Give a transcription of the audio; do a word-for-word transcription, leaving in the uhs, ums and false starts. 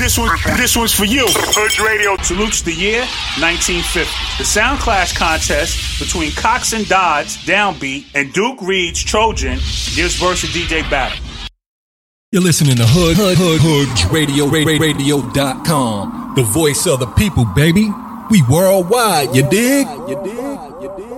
This one, this one's for you. Hood Radio salutes the year nineteen fifty. The Sound Clash contest between Cox and Dodds, Downbeat, and Duke Reed's Trojan gives birth to D J Battle. You're listening to Hood, Hood, Hood, Hood Radio, radio dot com. The voice of the people, baby. We worldwide, you dig? You dig? You dig?